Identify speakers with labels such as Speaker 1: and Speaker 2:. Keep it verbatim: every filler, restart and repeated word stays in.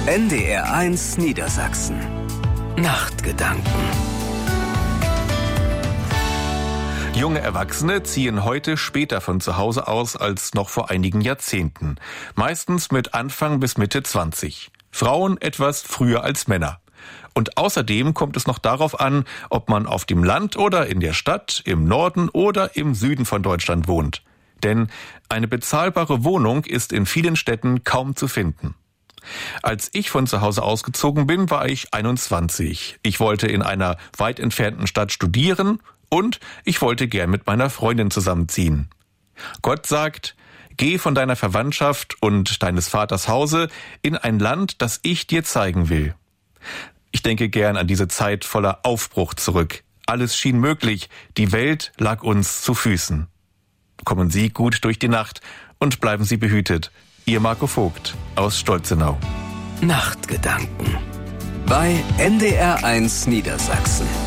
Speaker 1: N D R eins Niedersachsen. Nachtgedanken.
Speaker 2: Junge Erwachsene ziehen heute später von zu Hause aus als noch vor einigen Jahrzehnten. Meistens mit Anfang bis Mitte zwanzig. Frauen etwas früher als Männer. Und außerdem kommt es noch darauf an, ob man auf dem Land oder in der Stadt, im Norden oder im Süden von Deutschland wohnt. Denn eine bezahlbare Wohnung ist in vielen Städten kaum zu finden. Als ich von zu Hause ausgezogen bin, war ich einundzwanzig. Ich wollte in einer weit entfernten Stadt studieren und ich wollte gern mit meiner Freundin zusammenziehen. Gott sagt, geh von deiner Verwandtschaft und deines Vaters Hause in ein Land, das ich dir zeigen will. Ich denke gern an diese Zeit voller Aufbruch zurück. Alles schien möglich, die Welt lag uns zu Füßen. Kommen Sie gut durch die Nacht und bleiben Sie behütet. Ihr Marco Vogt aus Stolzenau.
Speaker 1: Nachtgedanken bei N D R eins Niedersachsen.